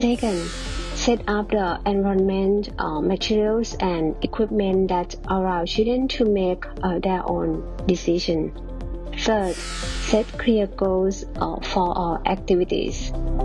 Second, set up the environment, materials, and equipment that allow children to make their own decisions. Third, set clear goals for all activities.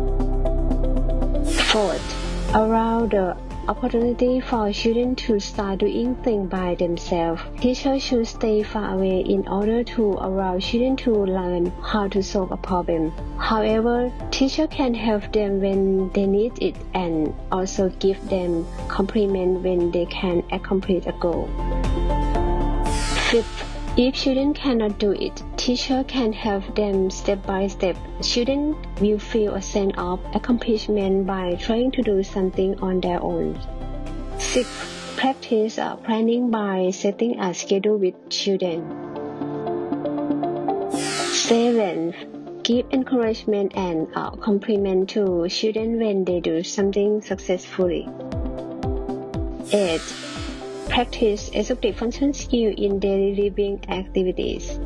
Fourth, allow the opportunity for children to start doing things by themselves. Teachers should stay far away in order to allow children to learn how to solve a problem. However, teachers can help them when they need it and also give them compliments when they can accomplish a goal. Fifth, if children cannot do it, teacher can help them step by step. Children will feel a sense of accomplishment by trying to do something on their own. 6. Practice planning by setting a schedule with children. 7. Give encouragement and compliment to children when they do something successfully. 8. Practice executive function skill in daily living activities.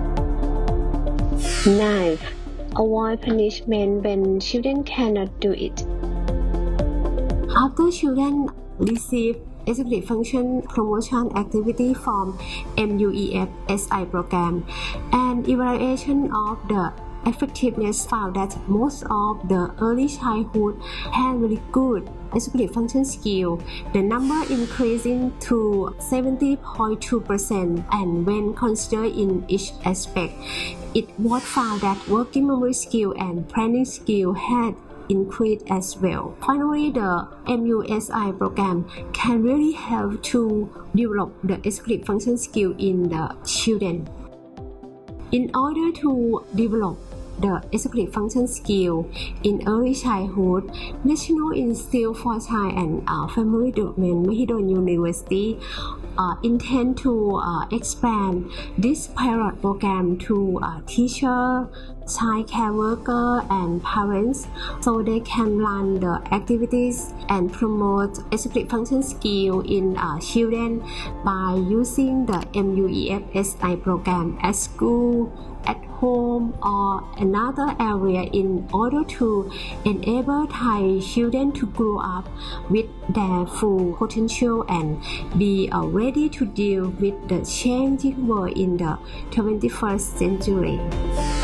9. Avoid punishment when children cannot do it. After children receive executive function promotion activity from MUEF-SI program, an evaluation of the effectiveness found that most of the early childhood had very good executive function skill. The number increasing to 70.2%, and when considered in each aspect, it was found that working memory skill and planning skill had increased as well. Finally, the MUSI program can really help to develop the executive function skill in the children. In order to develop the executive function skill in early childhood, National Institute for Child and Family Development, Mahidol University intend to expand this pilot program to teachers, child care workers, and parents, so they can run the activities and promote executive function skill in children by using the MUEF-SI program at school, at home, or another area in order to enable Thai children to grow up with their full potential and be ready to deal with the changing world in the 21st century.